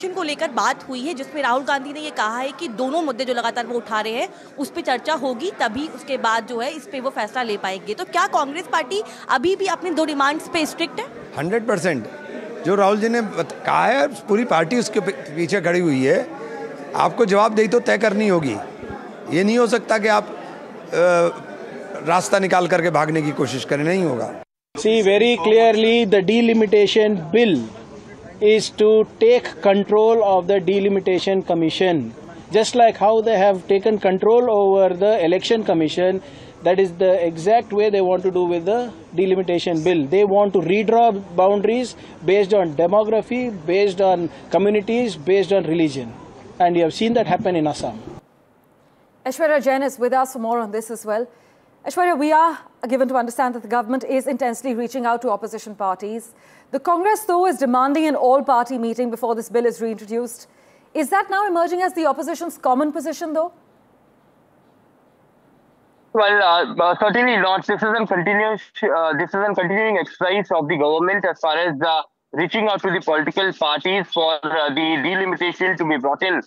को लेकर बात हुई है जिसमें राहुल गांधी ने ये कहा है कि दोनों मुद्दे जो लगातार वो उठा रहे हैं उस पर चर्चा होगी, तभी उसके बाद जो है इस पे वो फैसला ले पाएंगे। तो क्या कांग्रेस पार्टी अभी भी अपनी दो डिमांड्स पे स्ट्रिक्ट है? 100% जो राहुल जी ने कहा है पूरी पार्टी उसके पीछे खड़ी हुई है। आपको जवाबदेही तो तय करनी होगी। ये नहीं हो सकता कि आप रास्ता निकाल करके भागने की कोशिश करें, नहीं होगा। See very clearly the delimitation bill is to take control of the delimitation commission, just like how they have taken control over the election commission. That is the exact way they want to do with the delimitation bill. They want to redraw boundaries based on demography, based on communities, based on religion, and you have seen that happen in Assam. Aishwarya Jain is with us for more on this as well. Aishwarya, we are given to understand that the government is intensely reaching out to opposition parties. The Congress, though, is demanding an all-party meeting before this bill is reintroduced. Is that now emerging as the opposition's common position, though? Well, certainly not. This is a continuing exercise of the government as far as reaching out to the political parties for the delimitation to be brought in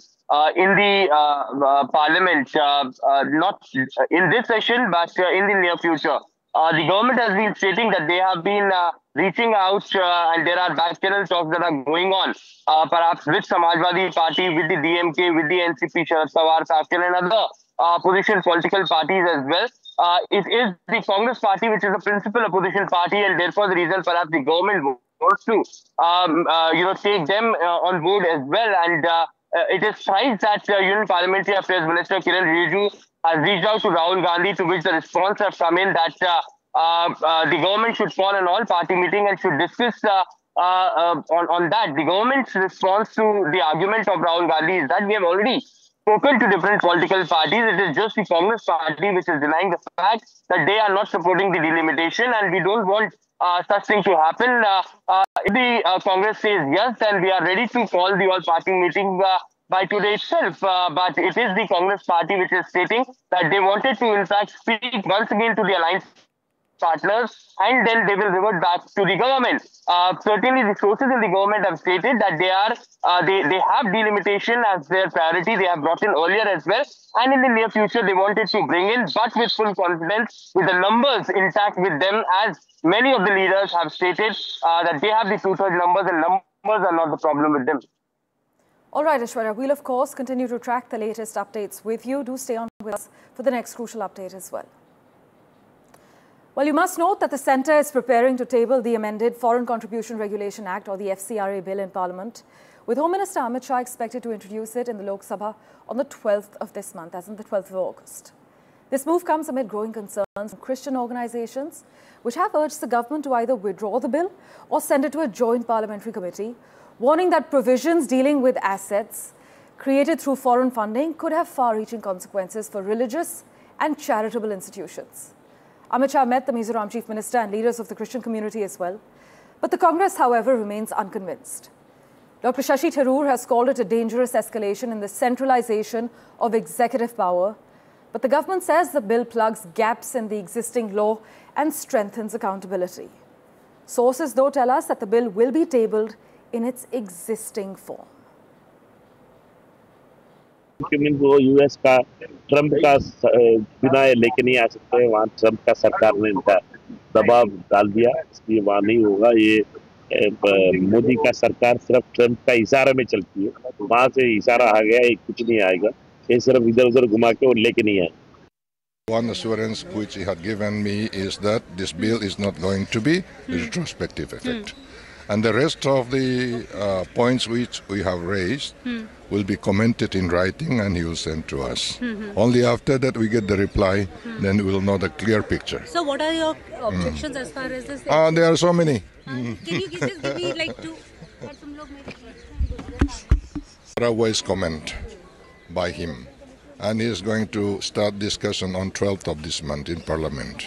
the parliament, not in this session, but in the near future. The government has been stating that they have been reaching out and there are back-channel talks that are going on, perhaps with Samajwadi Party, with the DMK, with the NCP, Sharad Pawar, Factor and other opposition political parties as well. It is the Congress Party which is the principal opposition party, and therefore the reason perhaps the government wants to take them on board as well. And it is surprised that Union Parliamentary Affairs Minister Kiran Rijiju has reached out to Rahul Gandhi, to which the response has come in that the government should call an all-party meeting and should discuss on that. The government's response to the argument of Rahul Gandhi is that we have already spoken to different political parties. It is just the Congress Party which is denying the fact that they are not supporting the delimitation, and we don't want such thing to happen. If the Congress says yes, then we are ready to call the all-party meeting by today itself. But it is the Congress Party which is stating that they wanted to, in fact, speak once again to the alliance partners, and then they will revert back to the government. Certainly, the sources in the government have stated that they have delimitation as their priority. They have brought in earlier as well, and in the near future they wanted to bring in, but with full confidence, with the numbers intact with them, as many of the leaders have stated that they have the two-thirds numbers, and numbers are not the problem with them. All right, Aishwarya, we'll of course continue to track the latest updates with you. Do stay on with us for the next crucial update as well. Well, you must note that the centre is preparing to table the amended Foreign Contribution Regulation Act, or the FCRA bill, in Parliament, with Home Minister Amit Shah expected to introduce it in the Lok Sabha on the 12th of this month, as in the 12th of August. This move comes amid growing concerns from Christian organisations, which have urged the government to either withdraw the bill or send it to a joint parliamentary committee, warning that provisions dealing with assets created through foreign funding could have far-reaching consequences for religious and charitable institutions. Amit Shah met the Mizoram Chief Minister and leaders of the Christian community as well. But the Congress, however, remains unconvinced. Dr. Shashi Tharoor has called it a dangerous escalation in the centralization of executive power. But the government says the bill plugs gaps in the existing law and strengthens accountability. Sources, though, tell us that the bill will be tabled in its existing form. वो US का Trump का बिना लेके नहीं आ सकते, वहाँ Trump का सरकार ने इनका दबाव डाल दिया, इसलिए वहाँ नहीं होगा। ये मोदी का सरकार सिर्फ ट्रंप का इशारा में चलती है, वहाँ से इशारा आ गया, ये कुछ नहीं आएगा, ये सिर्फ इधर-उधर घुमा के और लेके नहीं आएगा। One assurance which he had given me is that this bill is not going to be retrospective effect. And the rest of the points which we have raised will be commented in writing and he will send to us. Only after that we get the reply, then we will know the clear picture. So what are your objections as far as this? There are so many. Can you just give me like two? There are wise comment by him, and he is going to start discussion on 12th of this month in Parliament.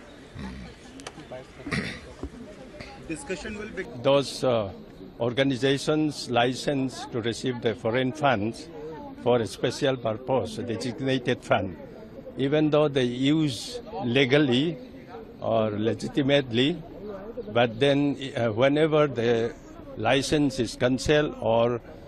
Discussion will be those organizations licensed to receive the foreign funds for a special purpose, a designated fund, even though they use legally or legitimately, but then whenever the license is cancelled or